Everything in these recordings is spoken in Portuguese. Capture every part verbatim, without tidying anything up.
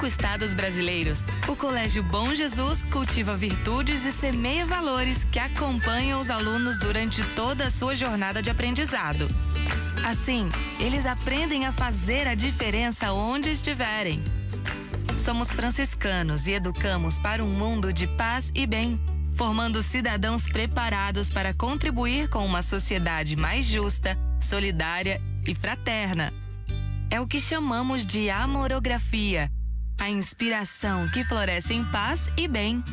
cinco estados brasileiros. O Colégio Bom Jesus cultiva virtudes e semeia valores que acompanham os alunos durante toda a sua jornada de aprendizado. Assim, eles aprendem a fazer a diferença onde estiverem. Somos franciscanos e educamos para um mundo de paz e bem, formando cidadãos preparados para contribuir com uma sociedade mais justa, solidária e fraterna. É o que chamamos de amorografia, a inspiração que floresce em paz e bem.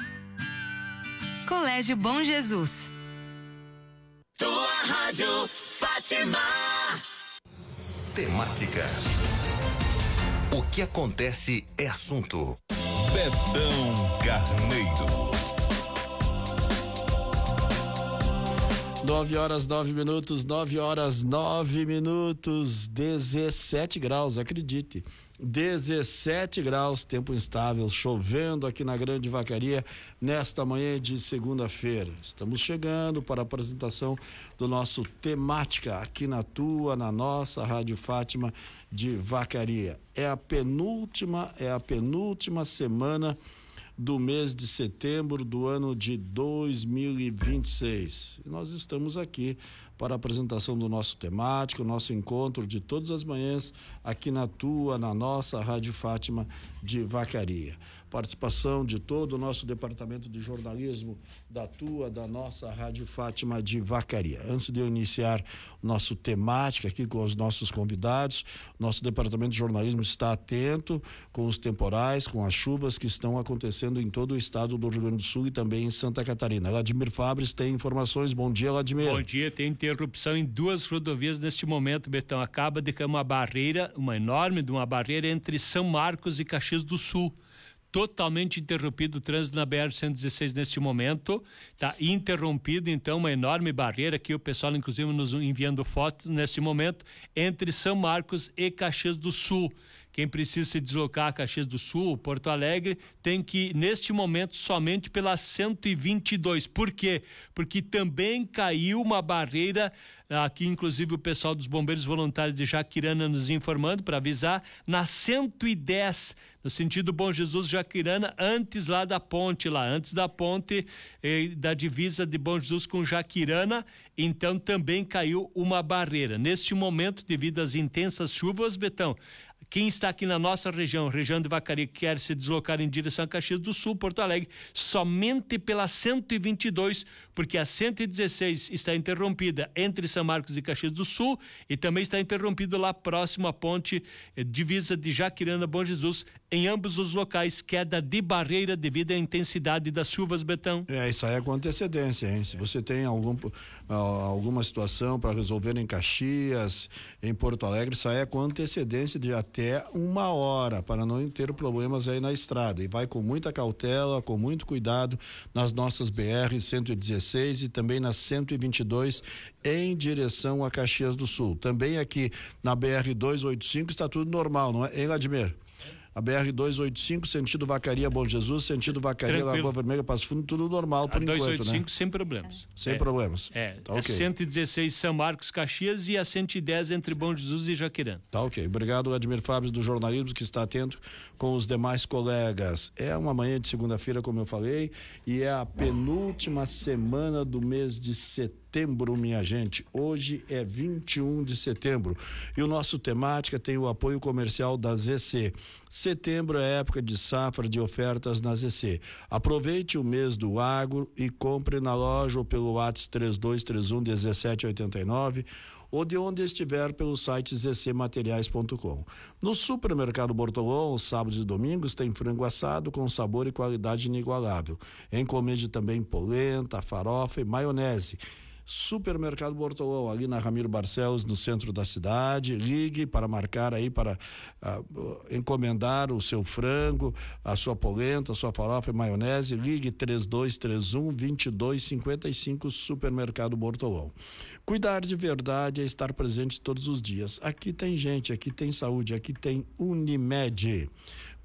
Colégio Bom Jesus. Tua Rádio Fátima. Temática. O que acontece é assunto. Betão Carneiro. Nove horas, nove minutos, nove horas, nove minutos, dezessete graus, acredite. dezessete graus, tempo instável, chovendo aqui na Grande Vacaria nesta manhã de segunda-feira. Estamos chegando para a apresentação do nosso Temática aqui na tua, na nossa Rádio Fátima de Vacaria. É a penúltima, é a penúltima semana do mês de setembro do ano de dois mil e vinte e seis. Nós estamos aqui para a apresentação do nosso Temático, o nosso encontro de todas as manhãs aqui na tua, na nossa Rádio Fátima de Vacaria. Participação de todo o nosso departamento de jornalismo da tua, da nossa Rádio Fátima de Vacaria. Antes de eu iniciar o nosso Temática aqui com os nossos convidados, nosso departamento de jornalismo está atento com os temporais, com as chuvas que estão acontecendo em todo o estado do Rio Grande do Sul e também em Santa Catarina. Vladimir Fabres tem informações. Bom dia, Vladimir. Bom dia. Tem interrupção em duas rodovias neste momento, Betão. Acaba de cair uma barreira, uma enorme de uma barreira entre São Marcos e Caxias do Sul. Totalmente interrompido o trânsito na B R cento e dezesseis neste momento, está interrompido então uma enorme barreira aqui, o pessoal inclusive nos enviando fotos neste momento, entre São Marcos e Caxias do Sul. Quem precisa se deslocar a Caxias do Sul, Porto Alegre, tem que ir neste momento somente pela cento e vinte e dois. Por quê? Porque também caiu uma barreira, aqui inclusive o pessoal dos Bombeiros Voluntários de Jaquirana nos informando para avisar, na cento e dez, no sentido Bom Jesus Jaquirana, antes lá da ponte, lá antes da ponte eh, da divisa de Bom Jesus com Jaquirana, então também caiu uma barreira. Neste momento, devido às intensas chuvas, Betão, quem está aqui na nossa região, região de Vacaria, que quer se deslocar em direção a Caxias do Sul, Porto Alegre, somente pela cento e vinte e dois, porque a cento e dezesseis está interrompida entre São Marcos e Caxias do Sul e também está interrompido lá próximo à ponte eh, divisa de Jaquirana, Bom Jesus, em ambos os locais, queda de barreira devido à intensidade das chuvas, Betão. É, isso aí é com antecedência, hein? Se você tem algum, uh, alguma situação para resolver em Caxias, em Porto Alegre, isso aí é com antecedência de até uma hora, para não ter problemas aí na estrada. E vai com muita cautela, com muito cuidado nas nossas B R cento e dezesseis e também na cento e vinte e dois em direção a Caxias do Sul. Também aqui na B R duzentos e oitenta e cinco está tudo normal, não é, hein, Vladimir? A B R duzentos e oitenta e cinco, sentido Vacaria, Bom Jesus, sentido Vacaria, Tranquilo. Lagoa Vermelha, Passo Fundo, tudo normal por a enquanto, duzentos e oitenta e cinco, né? sem problemas. Sem é, problemas. É, tá a ok. cento e dezesseis São Marcos, Caxias e a cento e dez entre Bom Jesus e Jaquirana. Tá ok. Obrigado, Vladimir Fabres do jornalismo, que está atento com os demais colegas. É uma manhã de segunda-feira, como eu falei, e é a penúltima semana do mês de setembro. Setembro, minha gente. Hoje é vinte e um de setembro e o nosso Temática tem o apoio comercial da Z C. Setembro é época de safra de ofertas na Z C. Aproveite o mês do agro e compre na loja ou pelo WhatsApp três dois três um um sete oito nove ou de onde estiver pelo site z c materiais ponto com. No Supermercado Bortolão, os sábados e domingos tem frango assado com sabor e qualidade inigualável. Encomende também polenta, farofa e maionese. Supermercado Bortolão, ali na Ramiro Barcelos, no centro da cidade. Ligue para marcar aí, para uh, encomendar o seu frango, a sua polenta, a sua farofa e maionese. Ligue três dois três um dois dois cinco cinco, Supermercado Bortolão. Cuidar de verdade é estar presente todos os dias. Aqui tem gente, aqui tem saúde, aqui tem Unimed.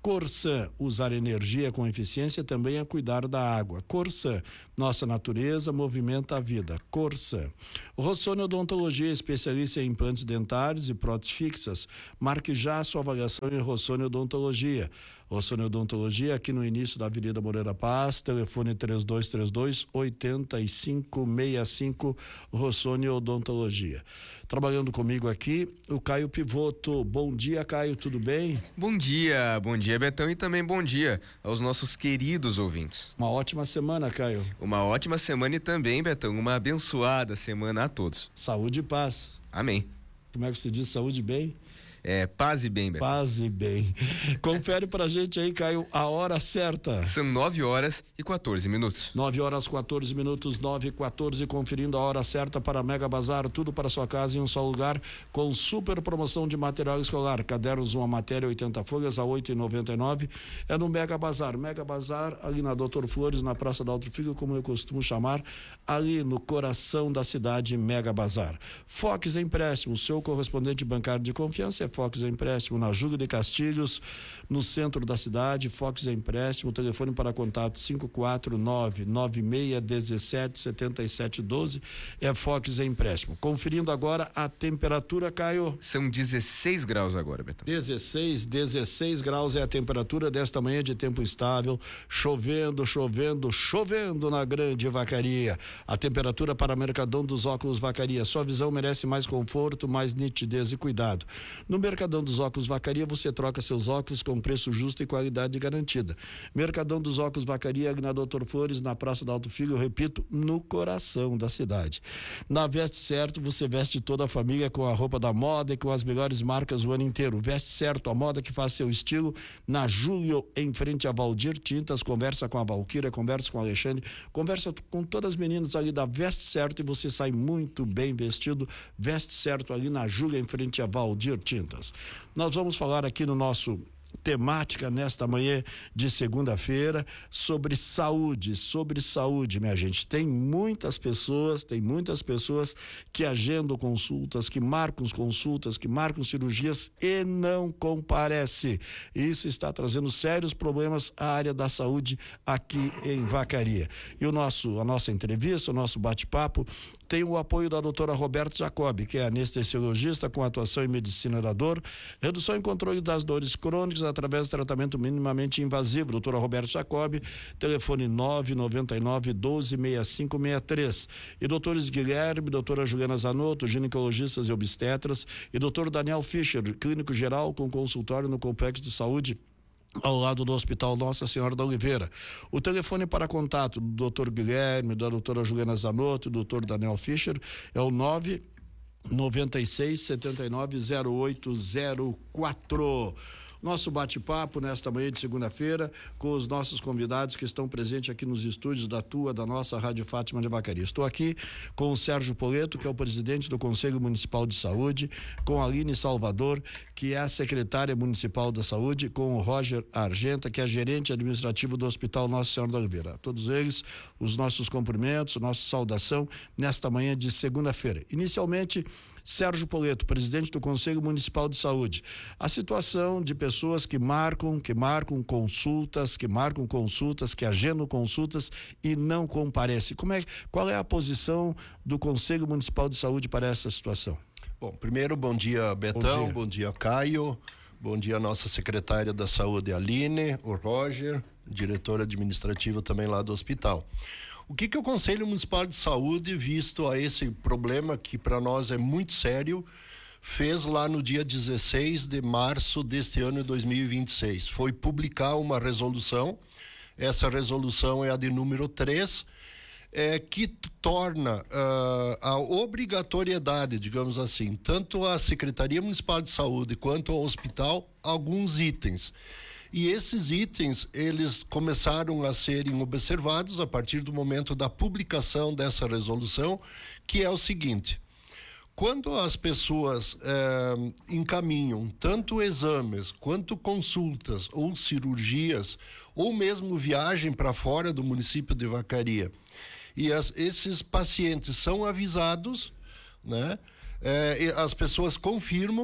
Corsan, usar energia com eficiência também é cuidar da água. Corsan, nossa natureza movimenta a vida. Corsan. Rossoni Odontologia, especialista em implantes dentários e próteses fixas. Marque já a sua avaliação em Rossoni Odontologia. Rossoni Odontologia, aqui no início da Avenida Moreira Paz, telefone três dois três dois, oito cinco seis cinco, Rossoni Odontologia. Trabalhando comigo aqui, o Caio Pivoto. Bom dia, Caio, tudo bem? Bom dia, bom dia, Betão, e também bom dia aos nossos queridos ouvintes. Uma ótima semana, Caio. Uma ótima semana e também, Betão, uma abençoada semana a todos. Saúde e paz. Amém. Como é que se diz saúde e bem? É, paz e bem, Betão. Paz e bem. Confere pra gente aí, Caio, a hora certa. São nove horas e quatorze minutos. nove horas, quatorze minutos, nove e quatorze, conferindo a hora certa para Mega Bazar, tudo para sua casa em um só lugar, com super promoção de material escolar, cadernos uma matéria, oitenta folhas a oito e noventa e nove, é no Mega Bazar. Mega Bazar, ali na Doutor Flores, na Praça da Alto Filho, como eu costumo chamar, ali no coração da cidade, Mega Bazar. Fox Empréstimo, seu correspondente bancário de confiança é Fox Empréstimo, na Júlio de Castilhos, no centro da cidade. Fox Empréstimo, telefone para contato cinco quatro nove, nove seis um sete, sete sete um dois, é Fox Empréstimo. Conferindo agora a temperatura, Caio. São dezesseis graus agora, Betão. dezesseis, dezesseis graus é a temperatura desta manhã de tempo estável, chovendo, chovendo, chovendo na Grande Vacaria. A temperatura para Mercadão dos Óculos Vacaria. Sua visão merece mais conforto, mais nitidez e cuidado. No Mercadão dos Óculos Vacaria, você troca seus óculos com preço justo e qualidade garantida. Mercadão dos Óculos Vacaria, na Doutor Flores, na Praça da Alto Filho, eu repito, no coração da cidade. Na Veste Certo, você veste toda a família com a roupa da moda e com as melhores marcas o ano inteiro. Veste Certo, a moda que faz seu estilo, na Júlio, em frente a Valdir Tintas. Conversa com a Valquíria, conversa com a Alexandre, conversa com todas as meninas ali da Veste Certo e você sai muito bem vestido. Veste Certo ali na Júlio, em frente a Valdir Tintas. Nós vamos falar aqui no nosso temática nesta manhã de segunda-feira sobre saúde, sobre saúde, minha gente. Tem muitas pessoas, tem muitas pessoas que agendam consultas, que marcam consultas, que marcam cirurgias e não comparece. Isso está trazendo sérios problemas à área da saúde aqui em Vacaria. E o nosso, a nossa entrevista, o nosso bate-papo tem o apoio da doutora Roberta Jacobi, que é anestesiologista com atuação em medicina da dor, redução e controle das dores crônicas através do tratamento minimamente invasivo. Doutora Roberta Jacobi, telefone nove nove nove, doze, sessenta e cinco sessenta e três. E doutores Guilherme, doutora Juliana Zanotto, ginecologistas e obstetras, e doutor Daniel Fischer, clínico geral com consultório no Complexo de Saúde ao lado do Hospital Nossa Senhora da Oliveira. O telefone para contato do doutor Guilherme, da doutora Juliana Zanotto e do doutor Daniel Fischer é o nove nove seis, sete nove, zero oito zero quatro. Nosso bate-papo nesta manhã de segunda-feira com os nossos convidados que estão presentes aqui nos estúdios da tua, da nossa Rádio Fátima de Vacaria. Estou aqui com o Sérgio Poleto, que é o presidente do Conselho Municipal de Saúde, com a Aline Salvador, que é a secretária municipal da saúde, com o Roger Argenta, que é gerente administrativo do Hospital Nossa Senhora da Oliveira. A todos eles, os nossos cumprimentos, nossa saudação nesta manhã de segunda-feira. Inicialmente, Sérgio Poleto, presidente do Conselho Municipal de Saúde. A situação de pessoas que marcam, que marcam consultas, que marcam consultas, que agendam consultas e não comparecem. Como é, qual é a posição do Conselho Municipal de Saúde para essa situação? Bom, primeiro, bom dia, Betão, bom dia, bom dia Caio, bom dia nossa secretária da Saúde, Aline, o Roger, diretor administrativo também lá do hospital. O que que o Conselho Municipal de Saúde, visto a esse problema que para nós é muito sério, fez lá no dia dezesseis de março deste ano de dois mil e vinte e seis? Foi publicar uma resolução, essa resolução é a de número três, é, que torna uh, a obrigatoriedade, digamos assim, tanto à Secretaria Municipal de Saúde quanto ao hospital, alguns itens. E esses itens, eles começaram a serem observados a partir do momento da publicação dessa resolução, que é o seguinte: quando as pessoas eh, encaminham tanto exames quanto consultas ou cirurgias, ou mesmo viagem para fora do município de Vacaria, e as, esses pacientes são avisados, né? Eh, as pessoas confirmam,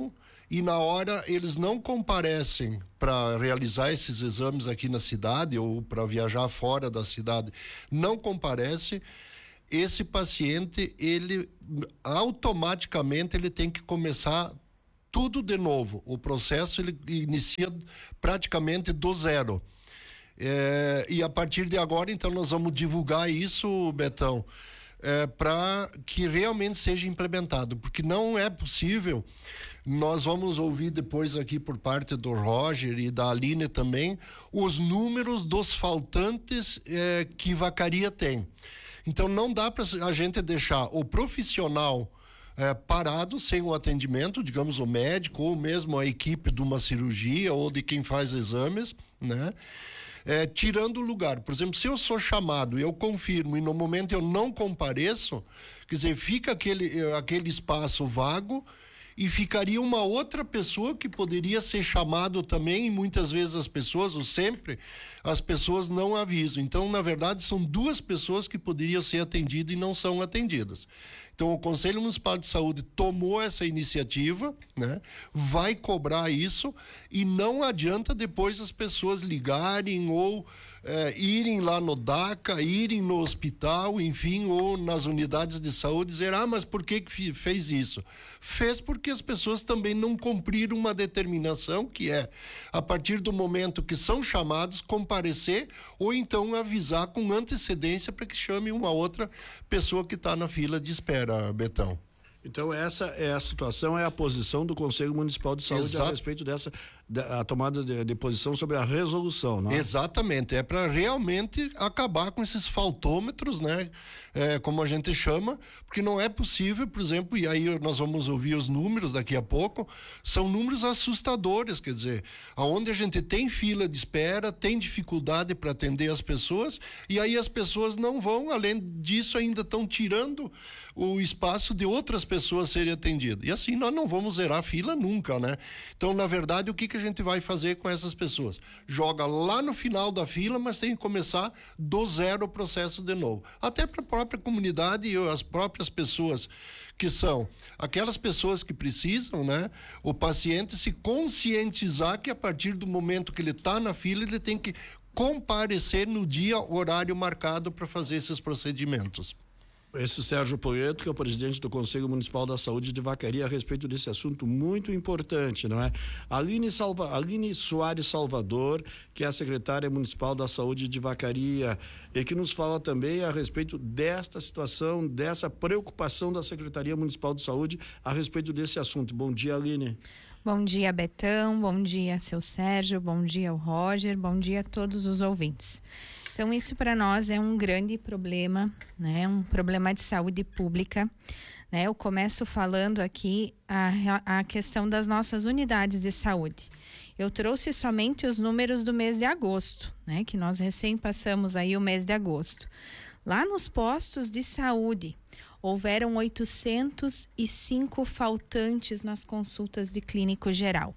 e na hora eles não comparecem para realizar esses exames aqui na cidade ou para viajar fora da cidade, não comparece, esse paciente, ele automaticamente ele tem que começar tudo de novo. O processo ele inicia praticamente do zero. É, e a partir de agora, então, nós vamos divulgar isso, Betão, é, para que realmente seja implementado, porque não é possível. Nós vamos ouvir depois aqui por parte do Roger e da Aline também os números dos faltantes é, que Vacaria tem. Então não dá para a gente deixar o profissional é, parado sem o atendimento, digamos o médico ou mesmo a equipe de uma cirurgia ou de quem faz exames, né? É, tirando o lugar. Por exemplo, se eu sou chamado, eu confirmo e no momento eu não compareço, quer dizer, fica aquele, aquele espaço vago e ficaria uma outra pessoa que poderia ser chamado também, e muitas vezes as pessoas, ou sempre, as pessoas não avisam. Então, na verdade, são duas pessoas que poderiam ser atendidas e não são atendidas. Então, o Conselho Municipal de Saúde tomou essa iniciativa, né? Vai cobrar isso e não adianta depois as pessoas ligarem ou é, irem lá no DACA, irem no hospital, enfim, ou nas unidades de saúde, dizer, ah, mas por que que fez isso? Fez porque as pessoas também não cumpriram uma determinação que é, a partir do momento que são chamados, comparecer ou então avisar com antecedência para que chame uma outra pessoa que está na fila de espera, Betão. Então essa é a situação, é a posição do Conselho Municipal de Saúde Exato. A respeito dessa da, a tomada de, de posição sobre a resolução, não é? Exatamente, é para realmente acabar com esses faltômetros, né? É, como a gente chama, porque não é possível, por exemplo, e aí nós vamos ouvir os números daqui a pouco, são números assustadores, quer dizer, aonde a gente tem fila de espera, tem dificuldade para atender as pessoas, e aí as pessoas não vão, além disso ainda estão tirando o espaço de outras pessoas serem atendidas, e assim nós não vamos zerar a fila nunca, né? Então, na verdade, o que, que a gente vai fazer com essas pessoas? Joga lá no final da fila, mas tem que começar do zero o processo de novo, até para a própria comunidade e as próprias pessoas que são aquelas pessoas que precisam, né? O paciente se conscientizar que a partir do momento que ele está na fila, ele tem que comparecer no dia, horário marcado para fazer esses procedimentos. Esse Sérgio Poeto, que é o presidente do Conselho Municipal da Saúde de Vacaria, a respeito desse assunto muito importante, não é? Aline, Salva, Aline Soares Salvador, que é a secretária municipal da Saúde de Vacaria, e que nos fala também a respeito desta situação, dessa preocupação da Secretaria Municipal de Saúde a respeito desse assunto. Bom dia, Aline. Bom dia, Betão, bom dia, seu Sérgio, bom dia, o Roger, bom dia a todos os ouvintes. Então, isso para nós é um grande problema, né? Um problema de saúde pública, né? Eu começo falando aqui a, a questão das nossas unidades de saúde. Eu trouxe somente os números do mês de agosto, né? Que nós recém passamos aí o mês de agosto. Lá nos postos de saúde, houveram oitocentos e cinco faltantes nas consultas de clínico geral.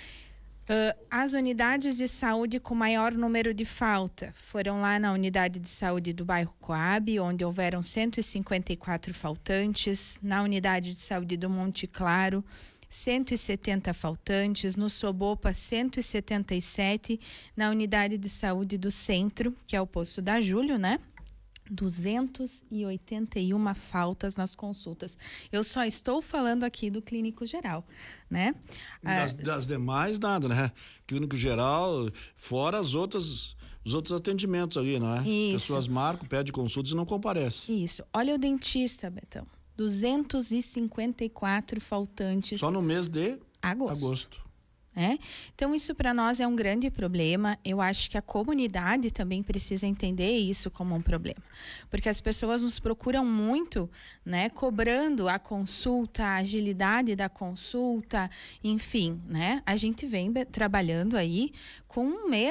Uh, as unidades de saúde com maior número de falta foram lá na unidade de saúde do bairro Coab, onde houveram cento e cinquenta e quatro faltantes, na unidade de saúde do Monte Claro, cento e setenta faltantes, no Sobopa cento e setenta e sete, na unidade de saúde do Centro, que é o posto da Júlio, né? duzentas e oitenta e uma faltas nas consultas. Eu só estou falando aqui do clínico geral, né? Das, ah, das demais, nada, né? Clínico geral, fora as outras, os outros atendimentos ali, não é? Isso. As pessoas marcam, pedem consultas e não comparecem. Isso. Olha o dentista, Betão. duzentos e cinquenta e quatro faltantes. Só no mês de agosto. agosto. É? Então isso para nós é um grande problema. Eu acho que a comunidade também precisa entender isso como um problema, porque as pessoas nos procuram muito, né, cobrando a consulta, a agilidade da consulta, enfim, né? A gente vem trabalhando aí com um mês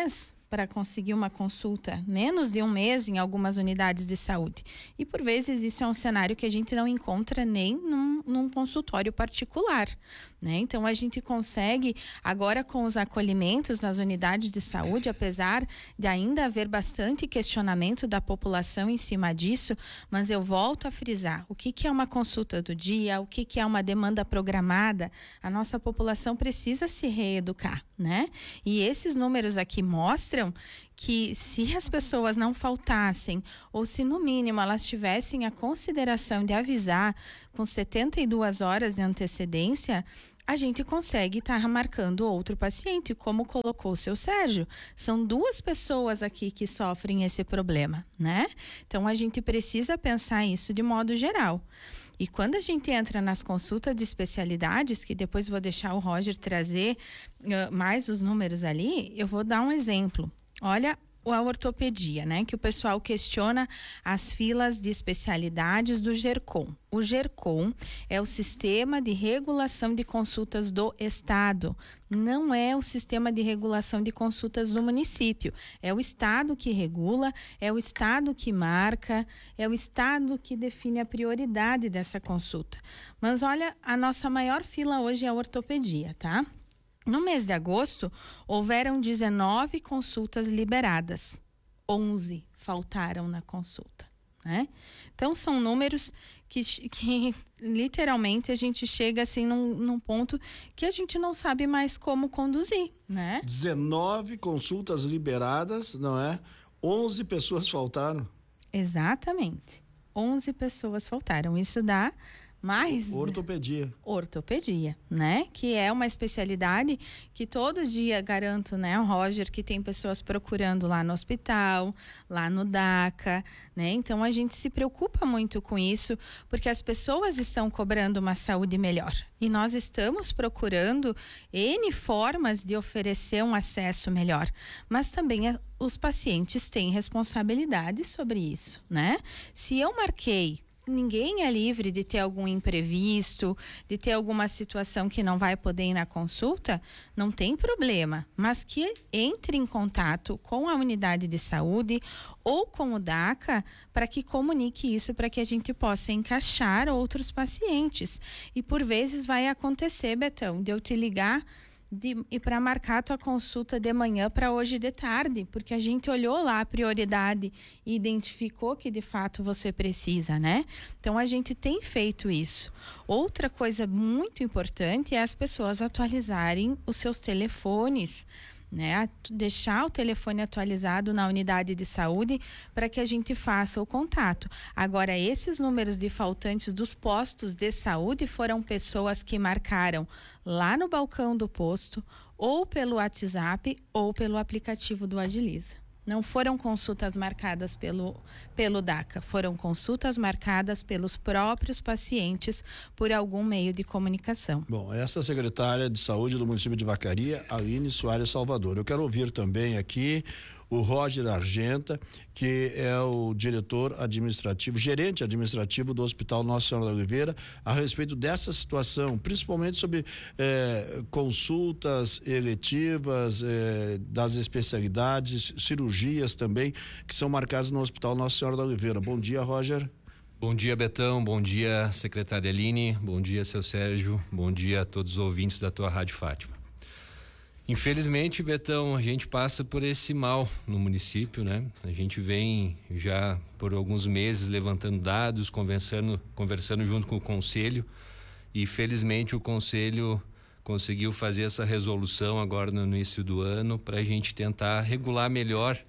para conseguir uma consulta, menos de um mês em algumas unidades de saúde. E por vezes isso é um cenário que a gente não encontra nem num, num consultório particular, né? Então a gente consegue agora com os acolhimentos nas unidades de saúde, apesar de ainda haver bastante questionamento da população em cima disso, mas eu volto a frisar, o que, que é uma consulta do dia, o que, que é uma demanda programada, a nossa população precisa se reeducar, né? E esses números aqui mostram que se as pessoas não faltassem ou se no mínimo elas tivessem a consideração de avisar com setenta e duas horas de antecedência, a gente consegue estar tá marcando outro paciente, como colocou o seu Sérgio. São duas pessoas aqui que sofrem esse problema, né? Então a gente precisa pensar isso de modo geral. E quando a gente entra nas consultas de especialidades, que depois vou deixar o Roger trazer uh, mais os números ali, eu vou dar um exemplo. Olha a ortopedia, né? Que o pessoal questiona as filas de especialidades do GERCOM. O GERCOM é o Sistema de Regulação de Consultas do Estado. Não é o Sistema de Regulação de Consultas do município. É o Estado que regula, é o Estado que marca, é o Estado que define a prioridade dessa consulta. Mas olha, a nossa maior fila hoje é a ortopedia, tá? No mês de agosto, houveram dezenove consultas liberadas. onze faltaram na consulta, né? Então, são números que, que literalmente a gente chega assim num, num ponto que a gente não sabe mais como conduzir, né? dezenove consultas liberadas, não é? onze pessoas faltaram. Exatamente. onze pessoas faltaram. Isso dá mais ortopedia. Ortopedia, né? Que é uma especialidade que todo dia, garanto, né, o Roger, que tem pessoas procurando lá no hospital, lá no DACA, né? Então a gente se preocupa muito com isso, porque as pessoas estão cobrando uma saúde melhor. E nós estamos procurando N formas de oferecer um acesso melhor. Mas também a, os pacientes têm responsabilidade sobre isso, né? Se eu marquei, ninguém é livre de ter algum imprevisto, de ter alguma situação que não vai poder ir na consulta, não tem problema, mas que entre em contato com a unidade de saúde ou com o DACA para que comunique isso, para que a gente possa encaixar outros pacientes. E por vezes vai acontecer, Betão, de eu te ligar De, e para marcar a tua consulta de manhã para hoje de tarde, porque a gente olhou lá a prioridade e identificou que de fato você precisa, né? Então a gente tem feito isso. Outra coisa muito importante é as pessoas atualizarem os seus telefones, né? Deixar o telefone atualizado na unidade de saúde para que a gente faça o contato. Agora, esses números de faltantes dos postos de saúde foram pessoas que marcaram lá no balcão do posto, ou pelo WhatsApp, ou pelo aplicativo do Agiliza. Não foram consultas marcadas pelo, pelo DACA, foram consultas marcadas pelos próprios pacientes por algum meio de comunicação. Bom, essa é a secretária de saúde do município de Vacaria, Aline Soares Salvador. Eu quero ouvir também aqui o Roger Argenta, que é o diretor administrativo, gerente administrativo do Hospital Nossa Senhora da Oliveira, a respeito dessa situação, principalmente sobre eh, consultas eletivas eh, das especialidades, cirurgias também, que são marcadas no Hospital Nossa Senhora da Oliveira. Bom dia, Roger. Bom dia, Betão. Bom dia, secretária Aline. Bom dia, seu Sérgio. Bom dia a todos os ouvintes da tua Rádio Fátima. Infelizmente, Betão, a gente passa por esse mal no município, né? A gente vem já por alguns meses levantando dados, conversando, conversando junto com o conselho, e felizmente o conselho conseguiu fazer essa resolução agora no início do ano para a gente tentar regular melhor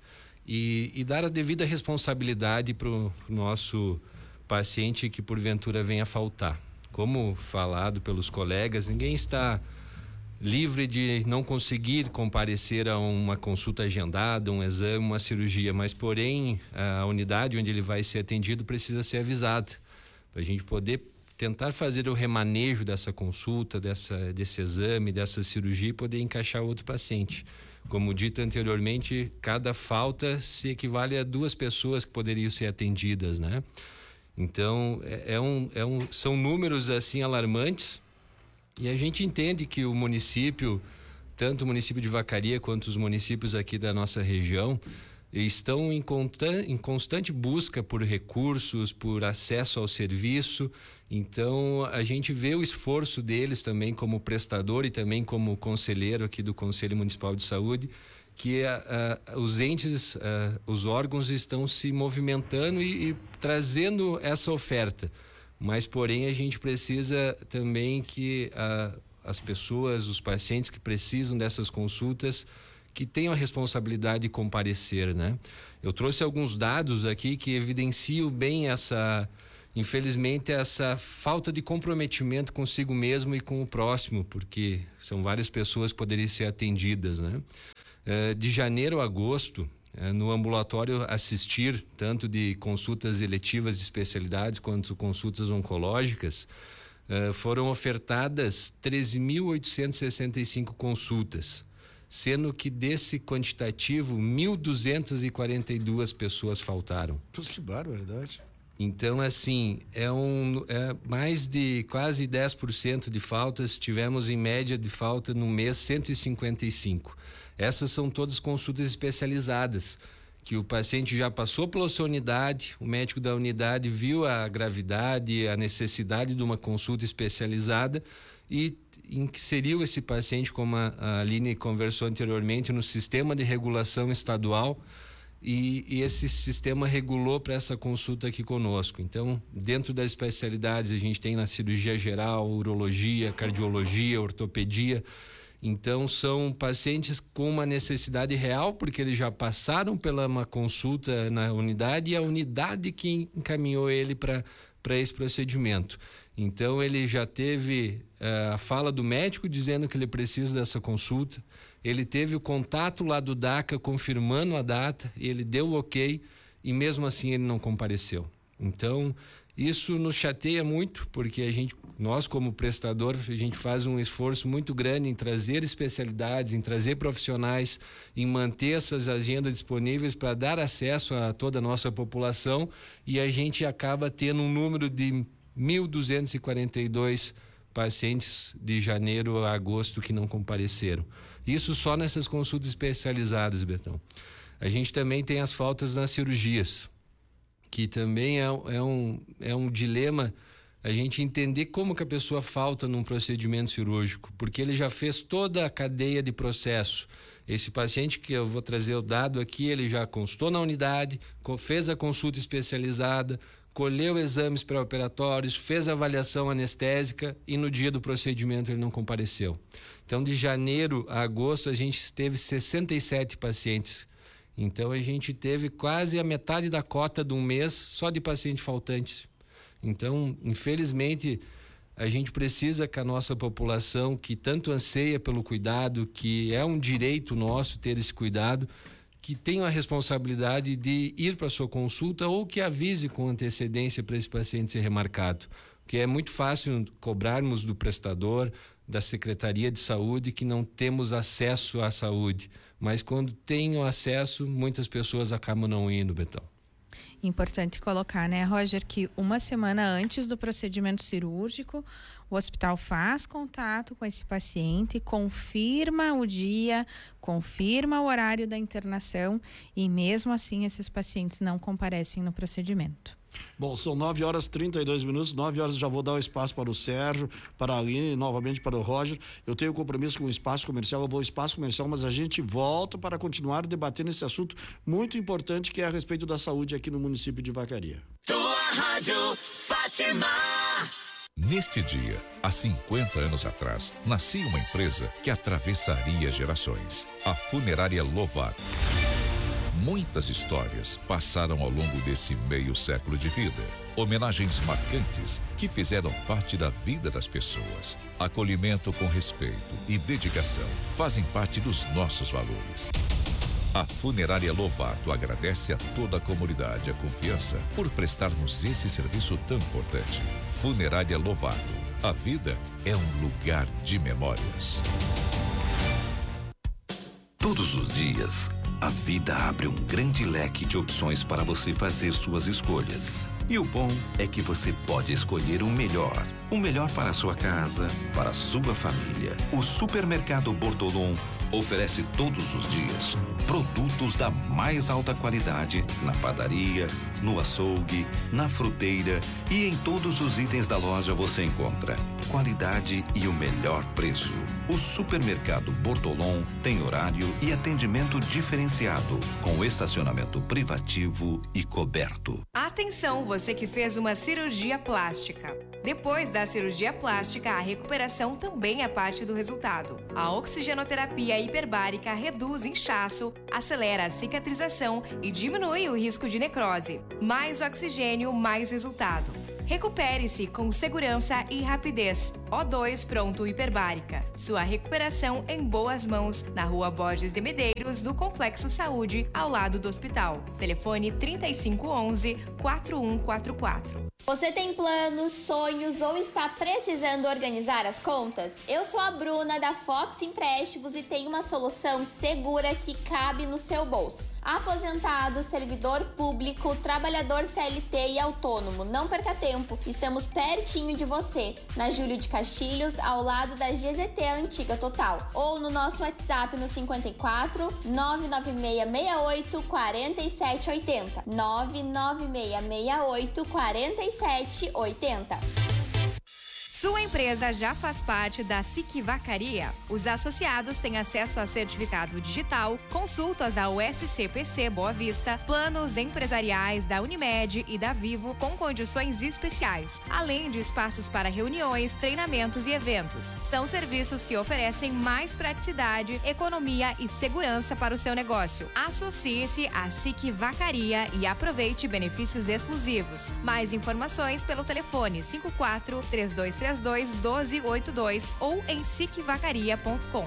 e, e dar a devida responsabilidade para o nosso paciente que porventura venha faltar. Como falado pelos colegas, ninguém está livre de não conseguir comparecer a uma consulta agendada, um exame, uma cirurgia, mas porém a unidade onde ele vai ser atendido precisa ser avisada para a gente poder tentar fazer o remanejo dessa consulta, dessa, desse exame, dessa cirurgia e poder encaixar outro paciente. Como dito anteriormente, cada falta se equivale a duas pessoas que poderiam ser atendidas, né? Então é, é um, é um, são números assim alarmantes. E a gente entende que o município tanto o município de Vacaria quanto os municípios aqui da nossa região estão em, em constante busca por recursos, por acesso ao serviço. Então a gente vê o esforço deles também como prestador e também como conselheiro aqui do Conselho Municipal de Saúde, que a, a, os entes, a, os órgãos estão se movimentando e, e trazendo essa oferta. Mas porém a gente precisa também que a, as pessoas, os pacientes que precisam dessas consultas, que tenham a responsabilidade de comparecer, né? Eu trouxe alguns dados aqui que evidenciam bem essa, infelizmente, essa falta de comprometimento consigo mesmo e com o próximo, porque são várias pessoas que poderiam ser atendidas, né? De janeiro a agosto, no ambulatório Assistir, tanto de consultas eletivas de especialidades quanto consultas oncológicas, foram ofertadas treze mil oitocentos e sessenta e cinco consultas, sendo que desse quantitativo mil duzentas e quarenta e duas pessoas faltaram. Que barbaridade. Então, assim, é um é mais de quase dez por cento de faltas. Tivemos em média de falta no mês cento e cinquenta e cinco. Essas são todas consultas especializadas, que o paciente já passou pela sua unidade, o médico da unidade viu a gravidade, a necessidade de uma consulta especializada e inseriu esse paciente, como a, a Aline conversou anteriormente, no sistema de regulação estadual, e, e esse sistema regulou para essa consulta aqui conosco. Então, dentro das especialidades, a gente tem na cirurgia geral, urologia, cardiologia, ortopedia. Então, são pacientes com uma necessidade real, porque eles já passaram pela uma consulta na unidade e a unidade que encaminhou ele para para esse procedimento. Então, ele já teve uh, a fala do médico dizendo que ele precisa dessa consulta, ele teve o contato lá do D A C A confirmando a data, ele deu o ok e mesmo assim ele não compareceu. Então, isso nos chateia muito, porque a gente, nós como prestador, a gente faz um esforço muito grande em trazer especialidades, em trazer profissionais, em manter essas agendas disponíveis para dar acesso a toda a nossa população, e a gente acaba tendo um número de mil duzentos e quarenta e dois pacientes de janeiro a agosto que não compareceram. Isso só nessas consultas especializadas, Betão. A gente também tem as faltas nas cirurgias, que também é, é, um, é um dilema a gente entender como que a pessoa falta num procedimento cirúrgico, porque ele já fez toda a cadeia de processo. Esse paciente, que eu vou trazer o dado aqui, ele já consultou na unidade, fez a consulta especializada, colheu exames pré-operatórios, fez a avaliação anestésica e no dia do procedimento ele não compareceu. Então, de janeiro a agosto, a gente teve sessenta e sete pacientes. Então, a gente teve quase a metade da cota de um mês só de pacientes faltantes. Então, infelizmente, a gente precisa que a nossa população, que tanto anseia pelo cuidado, que é um direito nosso ter esse cuidado, que tenha a responsabilidade de ir para a sua consulta ou que avise com antecedência para esse paciente ser remarcado. Porque é muito fácil cobrarmos do prestador, da Secretaria de Saúde, que não temos acesso à saúde. Mas quando tenham acesso, muitas pessoas acabam não indo, Betão. Importante colocar, né, Roger, que uma semana antes do procedimento cirúrgico, o hospital faz contato com esse paciente, confirma o dia, confirma o horário da internação e mesmo assim esses pacientes não comparecem no procedimento. Bom, são nove horas e trinta e dois minutos, nove horas já vou dar o espaço para o Sérgio, para a Aline, novamente para o Roger. Eu tenho compromisso com o espaço comercial, eu vou ao espaço comercial, mas a gente volta para continuar debatendo esse assunto muito importante que é a respeito da saúde aqui no município de Vacaria. Tua Rádio Fátima. Neste dia, há cinquenta anos atrás, nascia uma empresa que atravessaria gerações, a Funerária Lovato. Muitas histórias passaram ao longo desse meio século de vida. Homenagens marcantes que fizeram parte da vida das pessoas. Acolhimento com respeito e dedicação fazem parte dos nossos valores. A Funerária Lovato agradece a toda a comunidade a confiança por prestar-nos esse serviço tão importante. Funerária Lovato. A vida é um lugar de memórias. Todos os dias, a vida abre um grande leque de opções para você fazer suas escolhas. E o bom é que você pode escolher o melhor. O melhor para a sua casa, para a sua família. O Supermercado Bortolom oferece todos os dias produtos da mais alta qualidade na padaria, no açougue, na fruteira e em todos os itens da loja você encontra qualidade e o melhor preço. O Supermercado Bortolom tem horário e atendimento diferenciado, com estacionamento privativo e coberto. Atenção, você que fez uma cirurgia plástica. Depois da cirurgia plástica, a recuperação também é parte do resultado. A oxigenoterapia hiperbárica reduz inchaço, acelera a cicatrização e diminui o risco de necrose. Mais oxigênio, mais resultado. Recupere-se com segurança e rapidez. O dois Pronto Hiperbárica. Sua recuperação em boas mãos, na Rua Borges de Medeiros, do Complexo Saúde, ao lado do hospital. Telefone trinta e cinco onze, quatro um quatro quatro. Você tem planos, sonhos ou está precisando organizar as contas? Eu sou a Bruna da Fox Empréstimos e tenho uma solução segura que cabe no seu bolso. Aposentado, servidor público, trabalhador C L T e autônomo, não perca tempo. Estamos pertinho de você, na Júlio de Castilhos, ao lado da G Z T Antiga Total. Ou no nosso WhatsApp no cinquenta e quatro, nove nove seis seis oito, quatro sete oito zero. nove nove seis seis oito, quatro sete oito zero. Sua empresa já faz parte da S I C Vacaria? Os associados têm acesso a certificado digital, consultas ao S C P C Boa Vista, planos empresariais da Unimed e da Vivo com condições especiais, além de espaços para reuniões, treinamentos e eventos. São serviços que oferecem mais praticidade, economia e segurança para o seu negócio. Associe-se à S I C Vacaria e aproveite benefícios exclusivos. Mais informações pelo telefone cinco quatro, três dois três dois, um dois oito dois ou em sic vacaria ponto com.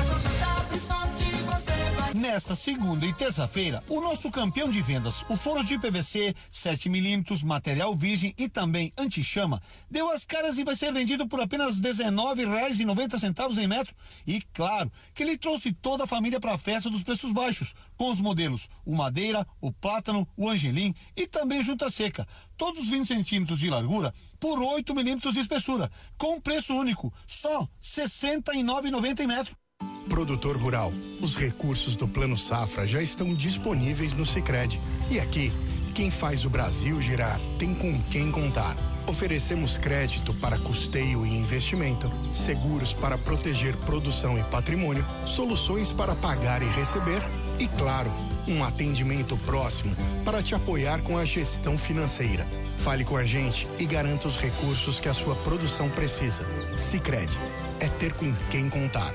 Nesta segunda e terça-feira, o nosso campeão de vendas, o forno de P V C sete milímetros, material virgem e também anti-chama, deu as caras e vai ser vendido por apenas dezenove reais e noventa centavos em metro. E claro que ele trouxe toda a família para a festa dos preços baixos, com os modelos o Madeira, o Plátano, o Angelim e também Junta Seca. Todos vinte centímetros de largura por oito milímetros de espessura, com preço único, só sessenta e nove reais e noventa centavos em metro. Produtor rural, os recursos do Plano Safra já estão disponíveis no Sicredi. E aqui, quem faz o Brasil girar tem com quem contar. Oferecemos crédito para custeio e investimento, seguros para proteger produção e patrimônio, soluções para pagar e receber e, claro, um atendimento próximo para te apoiar com a gestão financeira. Fale com a gente e garanta os recursos que a sua produção precisa. Sicredi, é ter com quem contar.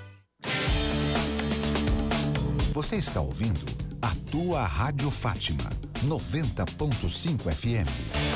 Você está ouvindo a tua Rádio Fátima, noventa ponto cinco F M.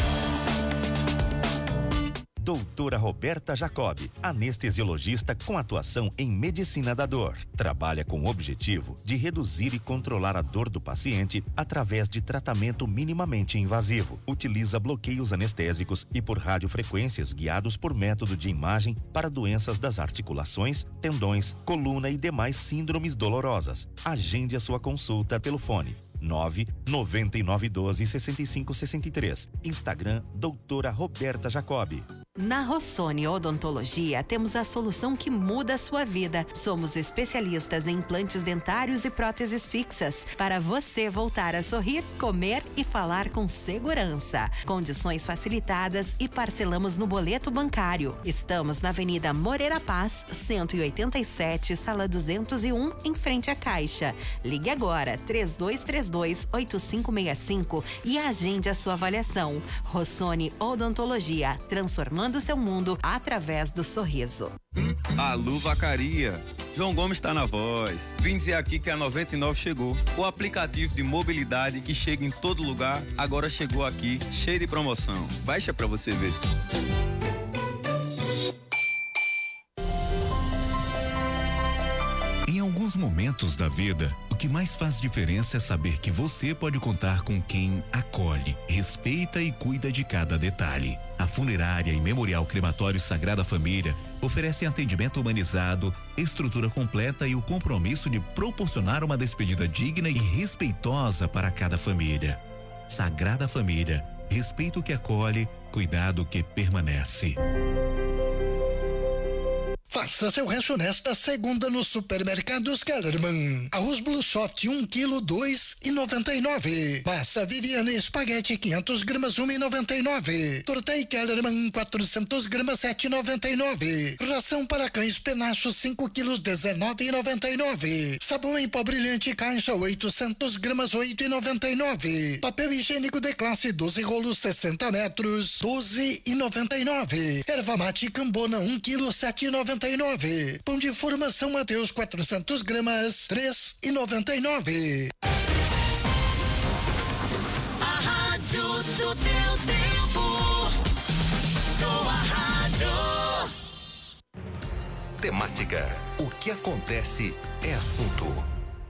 Doutora Roberta Jacobi, anestesiologista com atuação em medicina da dor. Trabalha com o objetivo de reduzir e controlar a dor do paciente através de tratamento minimamente invasivo. Utiliza bloqueios anestésicos e por radiofrequências guiados por método de imagem para doenças das articulações, tendões, coluna e demais síndromes dolorosas. Agende a sua consulta pelo fone nove nove nove um dois, seis cinco seis três. Instagram, doutora Roberta Jacobi. Na Rossoni Odontologia, temos a solução que muda a sua vida. Somos especialistas em implantes dentários e próteses fixas, para você voltar a sorrir, comer e falar com segurança. Condições facilitadas e parcelamos no boleto bancário. Estamos na Avenida Moreira Paz, cento e oitenta e sete, sala duzentos e um, em frente à Caixa. Ligue agora, três dois três dois, oito cinco seis cinco e agende a sua avaliação. Rossoni Odontologia, transformando o seu mundo através do sorriso. Alô, Vacaria. João Gomes está na voz. Vim dizer aqui que a noventa e nove chegou. O aplicativo de mobilidade que chega em todo lugar, agora chegou aqui, cheio de promoção. Baixa pra você ver. Em alguns momentos da vida, o que mais faz diferença é saber que você pode contar com quem acolhe, respeita e cuida de cada detalhe. A Funerária e Memorial Crematório Sagrada Família oferecem atendimento humanizado, estrutura completa e o compromisso de proporcionar uma despedida digna e respeitosa para cada família. Sagrada Família, Respeito que acolhe, cuidado que permanece. Faça seu rancho nesta segunda no Supermercados Kellerman. Arroz Blue Soft um quilo, dois e noventa e nove. Massa Viviane Espaguete quinhentos gramas, um e noventa e nove. Tortei Kellerman quatrocentos gramas, sete e noventa e nove. Ração para cães Penacho cinco quilos, dezenove e noventa e nove. Sabão em pó brilhante caixa oitocentos gramas, oito e noventa e nove. Papel higiênico de classe doze rolos, sessenta metros, doze e noventa e nove. Erva mate Cambona um quilo, sete e noventa e nove. Pão de forma São Mateus quatrocentos gramas, três e noventa e nove. A rádio do teu tempo. Tua rádio. Temática. O que acontece é assunto.